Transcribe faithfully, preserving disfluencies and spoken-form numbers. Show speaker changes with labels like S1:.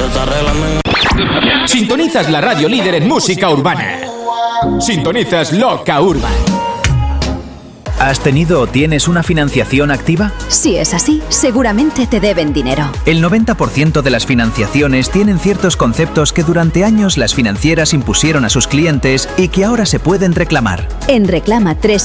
S1: se está arreglando.
S2: Sintonizas la radio líder en música urbana. Sintonizas Loca Urban.
S3: ¿Has tenido o tienes una financiación activa?
S4: Si es así, seguramente te deben dinero.
S3: El noventa por ciento de las financiaciones tienen ciertos conceptos que durante años las financieras impusieron a sus clientes y que ahora se pueden reclamar.
S4: En Reclama tres